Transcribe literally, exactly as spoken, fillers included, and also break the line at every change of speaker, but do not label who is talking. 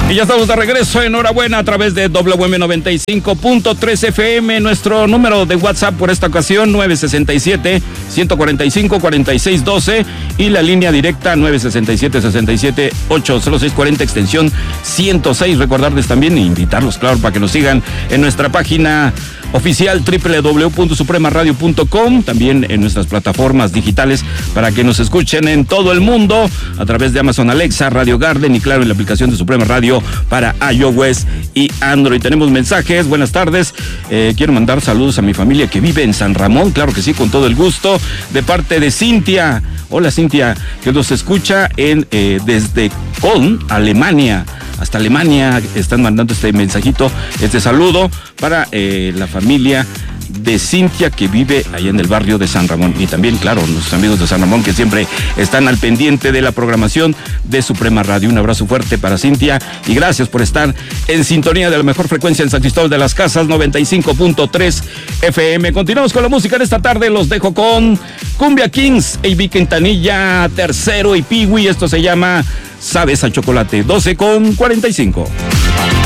Y ya estamos de regreso, enhorabuena a través de W M noventa y cinco punto tres F M, nuestro número de WhatsApp por esta ocasión nueve seis siete, uno cuatro cinco, cuatro seis uno dos y la línea directa nueve seis siete, seis siete ocho cero seis cuarenta extensión ciento seis. Recordarles también e invitarlos, claro, para que nos sigan en nuestra página oficial doble u doble u doble u punto suprema radio punto com, también en nuestras plataformas digitales para que nos escuchen en todo el mundo a través de Amazon Alexa, Radio Garden y claro en la aplicación de Suprema Radio para iOS y Android. Tenemos mensajes, buenas tardes, eh, quiero mandar saludos a mi familia que vive en San Ramón, claro que sí, con todo el gusto, de parte de Cintia. Hola Cintia, que nos escucha en eh, desde Köln, Alemania. Hasta Alemania están mandando este mensajito, este saludo para eh, la familia de Cintia que vive allá en el barrio de San Ramón. Y también, claro, nuestros amigos de San Ramón que siempre están al pendiente de la programación de Suprema Radio. Un abrazo fuerte para Cintia y gracias por estar en sintonía de la mejor frecuencia en San Cristóbal de las Casas, noventa y cinco punto tres F M. Continuamos con la música de esta tarde, los dejo con Cumbia Kings, A B Quintanilla, Tercero y Piwi. Esto se llama Sabes a Chocolate, doce con cuarenta y cinco.